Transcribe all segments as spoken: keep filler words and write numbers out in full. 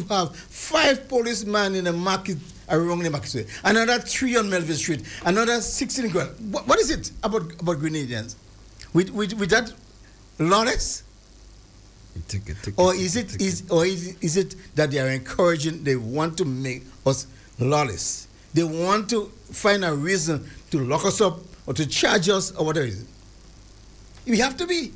have five policemen in the market around the market street, another three on Melville Street, another sixteen. What, what is it about about Grenadians? With with, with that lawless? Tick it, tick or it, is tick it it, is or is, is it that they are encouraging? They want to make us lawless. They want to find a reason to lock us up or to charge us or whatever it is. We have to be.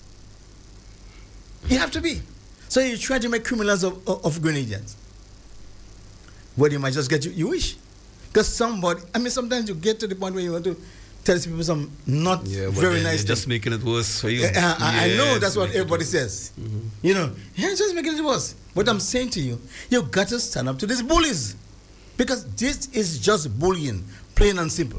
You have to be. So you try to make criminals of, of, of Grenadians. Well, you might just get you, you wish. Because somebody, I mean, sometimes you get to the point where you want to tell people some not yeah, but very then nice you're thing. just making it worse for you. Uh, I, I know Yes, that's what making it everybody worse. says. Mhm. You know, you're just making it worse. But I'm saying to you, you've got to stand up to these bullies. Because this is just bullying, plain and simple.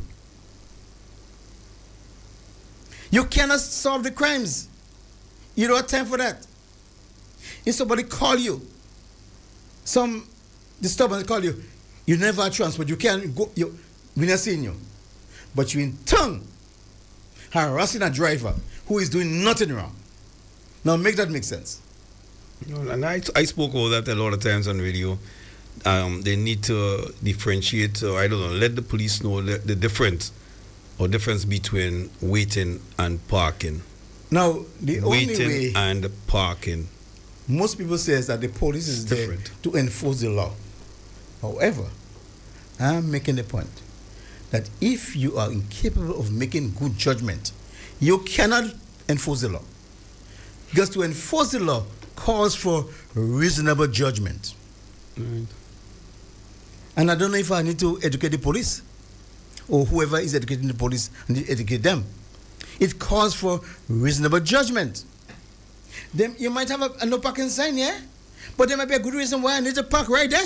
You cannot solve the crimes. You don't have time for that. If somebody call you, some disturbance call you, you never have transport, you can't go, you, we're not seeing you. But you in turn harassing a driver who is doing nothing wrong. Now make that make sense. You know, and I, I spoke about that a lot of times on radio. Um, they need to differentiate, or I don't know, let the police know the, the difference or difference between waiting and parking. Now, the waiting only way and parking. most people say is that the police is It's there different. to enforce the law. However, I'm making the point that if you are incapable of making good judgment, you cannot enforce the law. Because to enforce the law calls for reasonable judgment. Right. And I don't know if I need to educate the police or whoever is educating the police and educate them. It calls for reasonable judgment. Then you might have a, a no parking sign, yeah? But there might be a good reason why I need to park right there.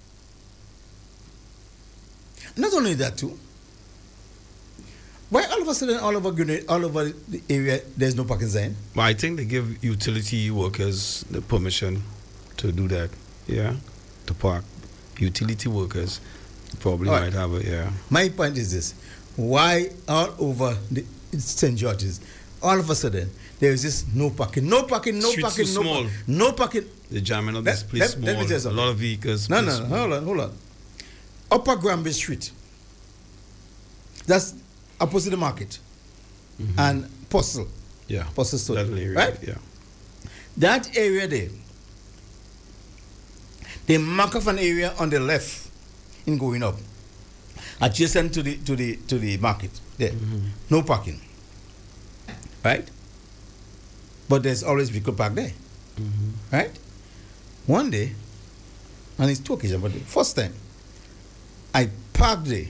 Not only that too. Why all of a sudden all over Grenada, all over the area there's no parking sign? Well, I think they give utility workers the permission to do that. Yeah, to park. Utility workers probably All right. might have it. Yeah. My point is this: why all over the Saint George's, all of a sudden there is this no parking, no parking, no Streets parking, too no small. parking, no parking. The jamming of Let- this place let- small. let me tell you A something. lot of vehicles. No, place no, no, small. hold on, hold on. Upper Granby Street. That's opposite the market. Mhm. And Postal. Yeah. Postal store. That area. Right? Yeah. That area there, they mark off an area on the left in going up, adjacent to the to the to the market. There, Mhm. no parking. Right? But there's always vehicle parked there. Mhm. Right? One day, and it's two occasions, but the first time, I parked there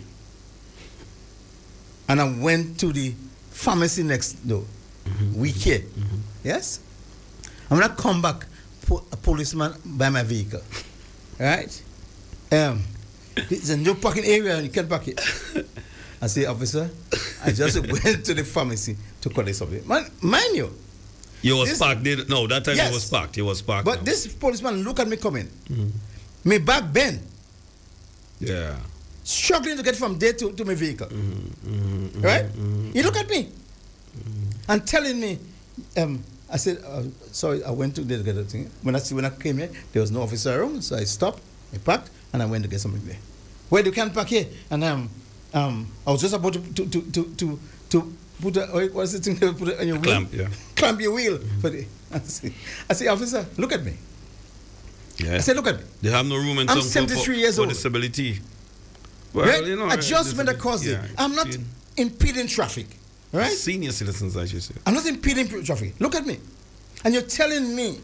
and I went to the pharmacy next door. Mhm. We care. Mhm. Yes? I'm gonna come back, po- a policeman by my vehicle. Right? Um, it's a no parking area and you can't park it. I say, officer, I just went to the pharmacy to collect something. Man, mind you, You was This- parked. Did, no, that time Yes. you was parked. You was parked. but now. this policeman look at me coming. Mhm. Me back bend, Yeah. struggling to get from there to, to my vehicle. Mhm, mhm, mhm, Right? mhm. He look at me and telling me, um, I said, uh, sorry, I went to there to get a thing. When I, when I came here, there was no officer around, so I stopped, I parked, and I went to get something there. Well, you can't park here. And um, um, I was just about to to to to, to, to put a, what's the thing they put it on your wheel? Clamp, yeah. Clamp your wheel. But I say, I say, officer, look at me. Yeah. I said, look at me. They have no room in I'm some for- seventy-three for, years for old. disability. Well, Right? you know, Adjustment disability- across it. yeah, I'm not see- impeding traffic. Right? Senior citizens, I should say. I'm not impeding traffic. Look at me. And you're telling me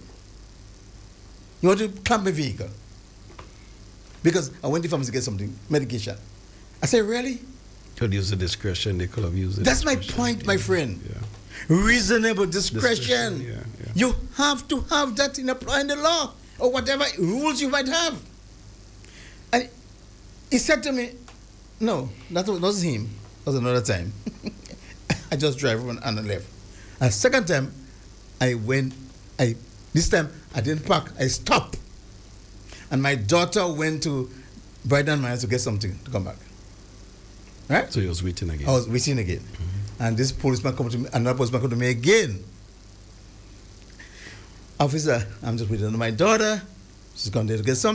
you want to clamp my vehicle because I went to pharmacy to get something, medication. I say, really? Could use the discretion. They could have used it. That's my point, my friend. Yeah. Reasonable discretion. Discretion, yeah, yeah. You have to have that in applying the law or whatever rules you might have. And he said to me, no, that was, was him. That was another time. I just drive on, on the left. And second time, I went, I this time I didn't park, I stopped. And my daughter went to Brighton Mines to get something to come back. Right? So he was waiting again. I was waiting again. And this policeman come to me, another policeman come to me again. Officer, I'm just waiting on my daughter. She's gone there to get something.